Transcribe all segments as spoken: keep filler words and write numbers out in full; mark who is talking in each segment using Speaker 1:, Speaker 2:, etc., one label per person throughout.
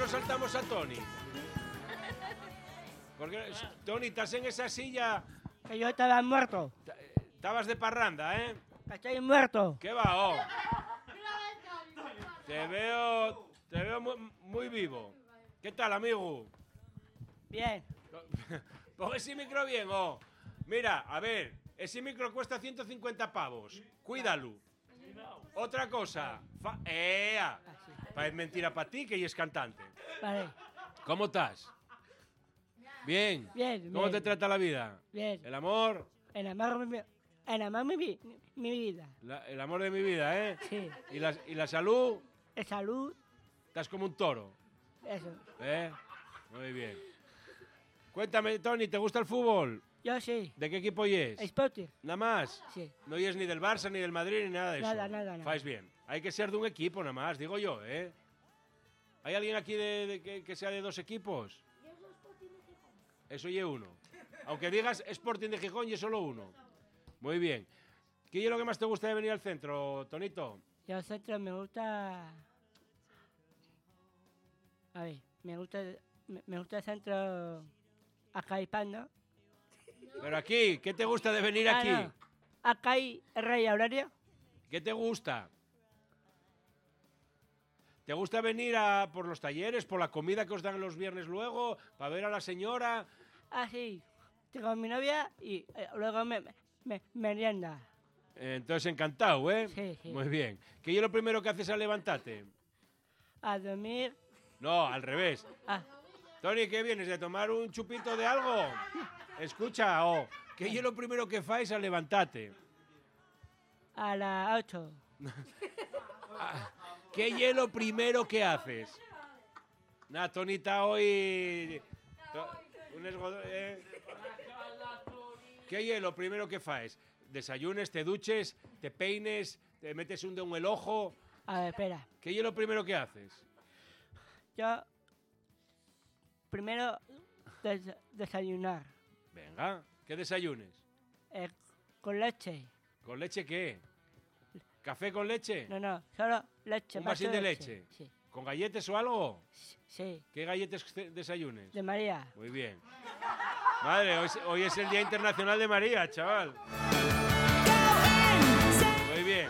Speaker 1: no saltamos a Tony? Porque, Tony, estás en esa silla...
Speaker 2: Que yo estaba muerto.
Speaker 1: Estabas de parranda, ¿eh?
Speaker 2: Que estoy muerto.
Speaker 1: ¿Qué va, oh? Te veo... Te veo muy, muy vivo. ¿Qué tal, amigo?
Speaker 2: Bien.
Speaker 1: Pon ese micro bien, oh. Mira, a ver, ese micro cuesta ciento cincuenta pavos. Cuídalo. Otra cosa. Fa ¡Ea! Es mentira para ti que ella es cantante.
Speaker 2: Vale.
Speaker 1: ¿Cómo estás? Bien.
Speaker 2: Bien,
Speaker 1: ¿Cómo
Speaker 2: bien.
Speaker 1: te trata la vida?
Speaker 2: Bien.
Speaker 1: El amor.
Speaker 2: El amor, mi, el amor mi, mi, mi vida.
Speaker 1: La, el amor de mi vida, ¿eh?
Speaker 2: Sí.
Speaker 1: ¿Y la, y la salud?
Speaker 2: El salud.
Speaker 1: Estás como un toro.
Speaker 2: Eso.
Speaker 1: ¿Eh? Muy bien. Cuéntame, Tony, ¿te gusta el fútbol?
Speaker 2: Yo sí.
Speaker 1: ¿De qué equipo es?
Speaker 2: Sporting.
Speaker 1: ¿Nada más?
Speaker 2: Sí.
Speaker 1: No es ni del Barça, ni del Madrid, ni nada de eso.
Speaker 2: Nada, nada, nada.
Speaker 1: Fais bien. Hay que ser de un equipo nada más, digo yo, ¿eh? ¿Hay alguien aquí de, de que, que sea de dos equipos? Eso y uno. Aunque digas Sporting de Gijón y es solo uno. Muy bien. ¿Qué es lo que más te gusta de venir al centro, Tonito?
Speaker 2: Yo al centro me gusta... A ver, me gusta, me, me gusta el centro acá hay pan, ¿no?
Speaker 1: Pero aquí, ¿qué te gusta de venir
Speaker 2: Ah,
Speaker 1: aquí?
Speaker 2: no. Acá hay el Rey Aurelio.
Speaker 1: ¿Qué te gusta? ¿Te gusta venir a por los talleres, por la comida que os dan los viernes luego, para ver a la señora?
Speaker 2: Ah, sí. Tengo a mi novia y eh, luego me, me, merienda.
Speaker 1: Eh, entonces encantado, ¿eh?
Speaker 2: Sí, sí.
Speaker 1: Muy bien. ¿Qué es lo primero que haces al levantarte?
Speaker 2: A dormir.
Speaker 1: No, al revés.
Speaker 2: Ah,
Speaker 1: Tony, ¿qué vienes? ¿De tomar un chupito de algo? Escucha, oh, ¿qué es lo primero que fais al levantarte?
Speaker 2: a las ocho.
Speaker 1: ¿Qué es lo primero que haces? Nah, Tony está hoy... To- un esgodo- eh. ¿Qué es lo primero que faes? Desayunes, te duches, te peines, te metes un dedo en el ojo.
Speaker 2: A ver, espera.
Speaker 1: ¿Qué es lo primero que haces?
Speaker 2: Yo primero des- desayunar.
Speaker 1: Venga, ¿qué desayunes?
Speaker 2: Eh, con leche.
Speaker 1: ¿Con leche qué? ¿Café con leche?
Speaker 2: No, no, solo leche.
Speaker 1: ¿Un
Speaker 2: vaso
Speaker 1: vasín de leche?
Speaker 2: Sí,
Speaker 1: ¿Con galletas o algo?
Speaker 2: sí.
Speaker 1: ¿Qué galletas ce- desayunes?
Speaker 2: De María.
Speaker 1: Muy bien. Madre, hoy, es- hoy es el Día Internacional de María, chaval. Muy bien.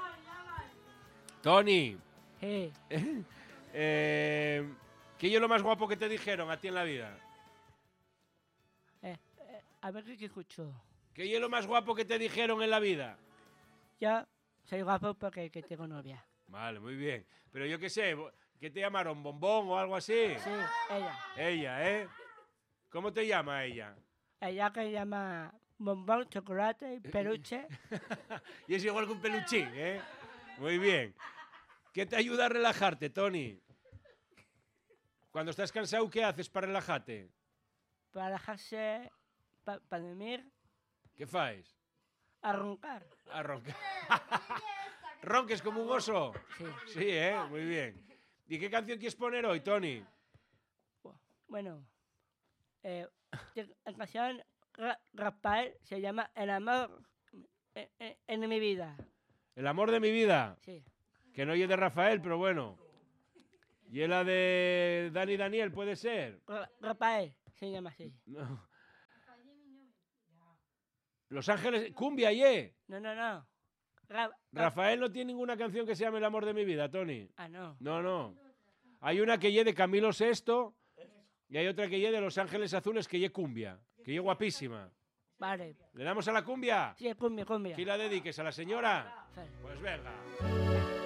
Speaker 1: Tony,
Speaker 2: Sí.
Speaker 1: eh, ¿qué es lo más guapo que te dijeron a ti en la vida?
Speaker 2: Eh, eh, a ver qué escucho.
Speaker 1: ¿Qué es lo más guapo que te dijeron en la vida?
Speaker 2: Yo soy guapo porque que tengo novia.
Speaker 1: Vale, muy bien. Pero yo qué sé, ¿qué te llamaron? ¿Bombón o algo así?
Speaker 2: Sí, ella.
Speaker 1: Ella, ¿eh? ¿Cómo te llama ella?
Speaker 2: Ella que llama bombón, chocolate y peluche.
Speaker 1: Y es igual que un peluchín, ¿eh? Muy bien. ¿Qué te ayuda a relajarte, Tony? Cuando estás cansado, ¿qué haces para relajarte?
Speaker 2: Para relajarse, para dormir,
Speaker 1: ¿Qué faes?
Speaker 2: a roncar.
Speaker 1: A roncar. ¿Ronques como un oso?
Speaker 2: Sí.
Speaker 1: Sí, ¿eh? Muy bien. ¿Y qué canción quieres poner hoy, Tony?
Speaker 2: Bueno, eh, la canción Ra- Rafael se llama El amor en, en- en mi vida.
Speaker 1: El amor de mi vida.
Speaker 2: Sí.
Speaker 1: Que no es de Rafael, pero bueno. ¿Y es la de Dani Daniel, puede ser?
Speaker 2: Ra- Rafael se llama así.
Speaker 1: No. Los Ángeles... Cumbia, ¿ye?
Speaker 2: No, no, no. Ra- Ra-
Speaker 1: Rafael no tiene ninguna canción que se llame El amor de mi vida, Tony.
Speaker 2: Ah, no.
Speaker 1: No, no. Hay una que ye de Camilo Sesto y hay otra que ye de Los Ángeles Azules que ye cumbia, que ye guapísima.
Speaker 2: Vale.
Speaker 1: ¿Le damos a la cumbia?
Speaker 2: Sí, cumbia, cumbia.
Speaker 1: ¿Quién la dediques? ¿A la señora?
Speaker 2: Sí.
Speaker 1: Pues venga.